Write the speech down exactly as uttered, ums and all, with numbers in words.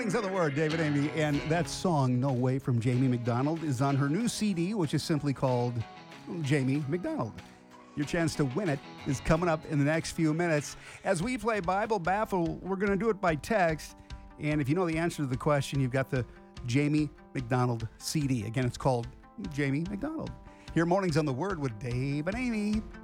Mornings on the Word, David Amy. And that song, No Way, from Jamie McDonald, is on her new C D, which is simply called Jamie McDonald. Your chance to win it is coming up in the next few minutes. As we play Bible Baffle, we're going to do it by text. And if you know the answer to the question, you've got the Jamie McDonald C D. Again, it's called Jamie McDonald. Here, Mornings on the Word with Dave and Amy.